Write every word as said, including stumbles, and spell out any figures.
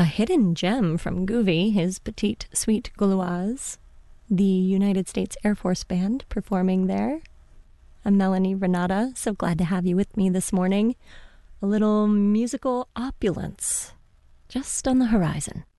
A hidden gem from Gouvy, his Petite Suite Gauloise. The United States Air Force Band performing there. I'm Melanie Renata, so glad to have you with me this morning. A little musical opulence just on the horizon.